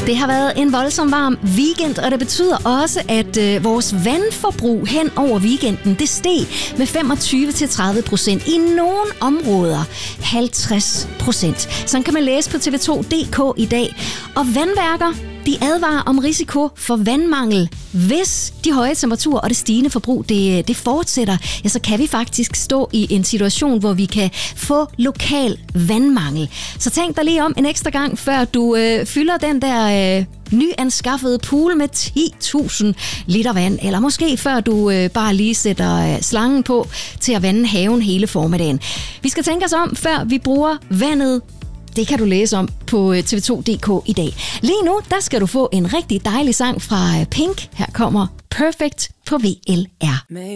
Det har været en voldsom varm weekend, og det betyder også, at vores vandforbrug hen over weekenden, det steg med 25-30%. I nogle områder 50%. Sådan kan man læse på tv2.dk i dag. Og vandværker, de advarer om risiko for vandmangel. Hvis de høje temperaturer og det stigende forbrug det fortsætter, ja, så kan vi faktisk stå i en situation, hvor vi kan få lokal vandmangel. Så tænk dig lige om en ekstra gang, før du fylder den der nyanskaffede pool med 10.000 liter vand. Eller måske før du bare lige sætter slangen på til at vande haven hele formiddagen. Vi skal tænke os om, før vi bruger vandet. Det kan du læse om på tv2.dk i dag. Lige nu, der skal du få en rigtig dejlig sang fra Pink. Her kommer Perfect på VLR.